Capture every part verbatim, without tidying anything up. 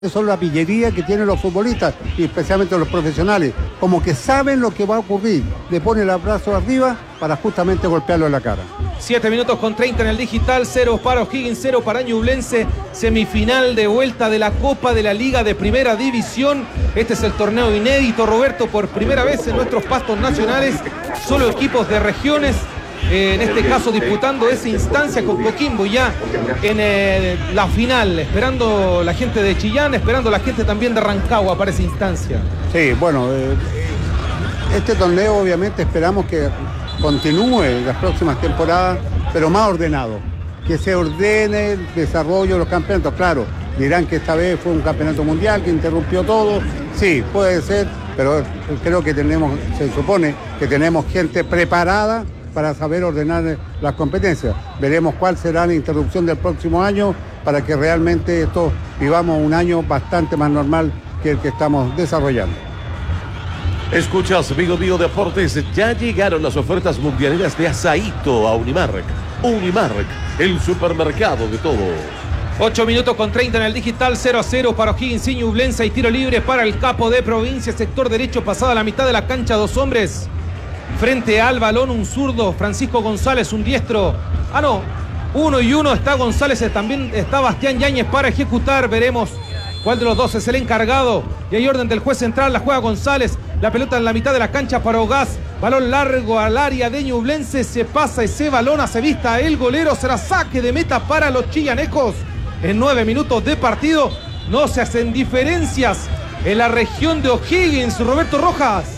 Son la pillería que tienen los futbolistas y especialmente los profesionales, como que saben lo que va a ocurrir, le ponen el brazo arriba para justamente golpearlo en la cara. siete minutos con treinta en el digital, cero para O'Higgins, cero para Ñublense, semifinal de vuelta de la Copa de la Liga de Primera División. Este es el torneo inédito, Roberto, por primera vez en nuestros pastos nacionales, solo equipos de regiones. Eh, en este caso disputando esa instancia con Coquimbo ya en eh, la final, esperando la gente de Chillán, esperando la gente también de Rancagua para esa instancia. Sí, bueno, eh, este torneo obviamente esperamos que continúe en las próximas temporadas, pero más ordenado, que se ordene el desarrollo de los campeonatos. Claro, dirán que esta vez fue un campeonato mundial que interrumpió todo, sí, puede ser, pero creo que tenemos, se supone que tenemos gente preparada para saber ordenar las competencias. Veremos cuál será la interrupción del próximo año para que realmente esto vivamos un año bastante más normal que el que estamos desarrollando. Escuchas Vigo Vigo Deportes, ya llegaron las ofertas mundialeras de Asaíto a Unimark. Unimark, el supermercado de todo. ocho minutos con treinta en el digital, cero a cero para O'Higgins y Ñublense y tiro libre para el capo de provincia, sector derecho, pasada la mitad de la cancha, dos hombres. Frente al balón un zurdo, Francisco González, un diestro. Ah, no, uno y uno está González, también está Bastián Yáñez para ejecutar. Veremos cuál de los dos es el encargado. Y hay orden del juez central, la juega González. La pelota en la mitad de la cancha para Ogaz. Balón largo al área de Ñublense. Se pasa ese balón, hace vista el golero. Será saque de meta para los chillanecos. En nueve minutos de partido no se hacen diferencias en la región de O'Higgins. Roberto Rojas.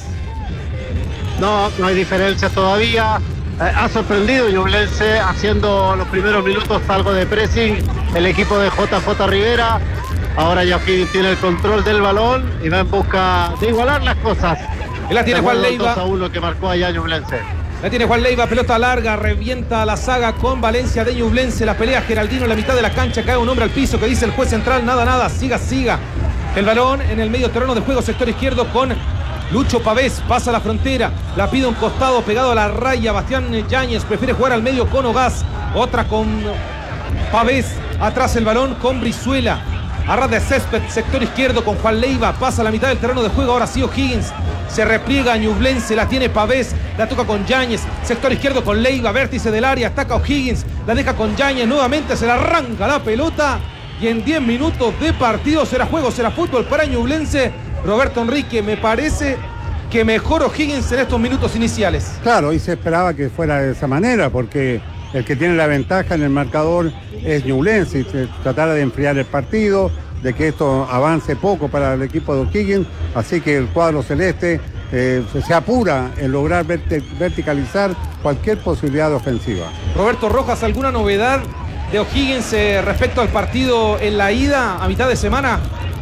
No, no hay diferencia todavía. Eh, ha sorprendido Ñublense haciendo los primeros minutos algo de pressing. El equipo de J J Rivera. Ahora ya O'Higgins tiene el control del balón y va en busca de igualar las cosas. Y la tiene Juan Leiva. dos a uno que marcó allá Ñublense. La tiene Juan Leiva, pelota larga, revienta la saga con Valencia de Ñublense. La pelea Geraldino en la mitad de la cancha, cae un hombre al piso que dice el juez central, nada, nada, siga, siga. El balón en el medio terreno de juego, sector izquierdo con Lucho Pavés, pasa la frontera, la pide un costado pegado a la raya. Bastián Yáñez prefiere jugar al medio con Ogaz, otra con Pavés, atrás el balón con Brizuela. Arras de césped, sector izquierdo con Juan Leiva, pasa la mitad del terreno de juego, ahora sí O'Higgins, se repliega Ñublense, la tiene Pavés, la toca con Yáñez, sector izquierdo con Leiva, vértice del área, ataca O'Higgins, la deja con Yáñez, nuevamente se la arranca la pelota y en diez minutos de partido será juego, será fútbol para Ñublense. Roberto Enrique, me parece que mejor O'Higgins en estos minutos iniciales. Claro, y se esperaba que fuera de esa manera, porque el que tiene la ventaja en el marcador es Ñublense, y se tratara de enfriar el partido, de que esto avance poco para el equipo de O'Higgins, así que el cuadro celeste eh, se apura en lograr vert- verticalizar cualquier posibilidad de ofensiva. Roberto Rojas, ¿alguna novedad de O'Higgins eh, respecto al partido en la ida a mitad de semana?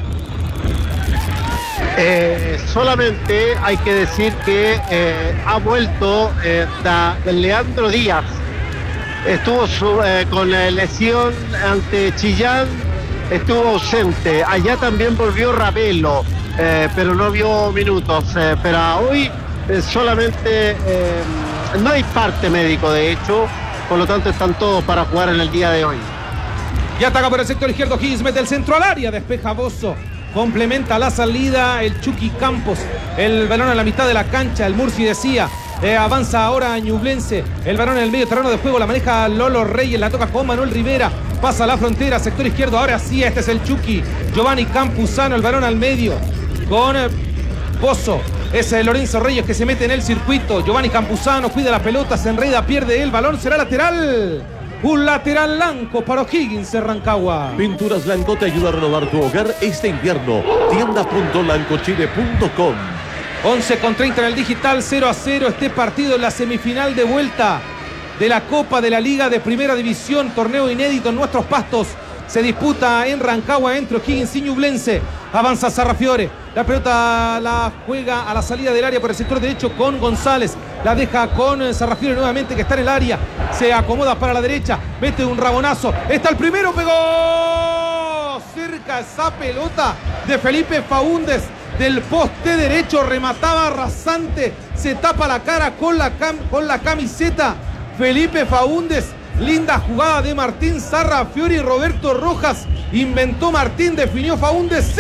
Eh, solamente hay que decir que eh, ha vuelto eh, da, Leandro Díaz. Estuvo su, eh, con la lesión ante Chillán, estuvo ausente. Allá también volvió Ravelo, eh, pero no vio minutos. Eh, pero hoy eh, solamente eh, no hay parte médico, de hecho, por lo tanto están todos para jugar en el día de hoy. Y ataca por el sector izquierdo, Higgins mete el centro al área, despeja Bozo. Complementa la salida el Chucky Campos. El balón a la mitad de la cancha. El Murci decía. Eh, avanza ahora Ñublense. El balón en el medio terreno de juego. La maneja Lolo Reyes. La toca con Manuel Rivera. Pasa a la frontera. Sector izquierdo. Ahora sí. Este es el Chucky. Giovanni Campuzano. El balón al medio. Con eh, Pozo. Es el Lorenzo Reyes que se mete en el circuito. Giovanni Campuzano cuida la pelota. Se enreda. Pierde el balón. Será lateral. Un lateral blanco para O'Higgins de Rancagua. Pinturas Blanco te ayuda a renovar tu hogar este invierno. tienda punto blancochile punto com. once con treinta en el digital, cero a cero este partido en la semifinal de vuelta de la Copa de la Liga de Primera División, torneo inédito en nuestros pastos. Se disputa en Rancagua entre O'Higgins y Ñublense. Avanza Sarrafiore. La pelota la juega a la salida del área por el sector derecho con González. La deja con Sarrafiore nuevamente que está en el área. Se acomoda para la derecha. Mete un rabonazo. Está el primero. Pegó. Cerca esa pelota de Felipe Faúndez. Del poste derecho. Remataba rasante. Se tapa la cara con la, cam con la camiseta. Felipe Faúndez. Linda jugada de Martín Sarrafiore y Roberto Rojas. Inventó Martín, definió Faúndez.